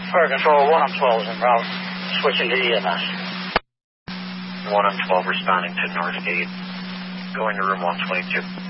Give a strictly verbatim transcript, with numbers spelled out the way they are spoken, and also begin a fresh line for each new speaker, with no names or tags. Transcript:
Fire Control, one on twelve is en route. Switching to E M S.
one on twelve responding to Northgate. Going to room one twenty-two.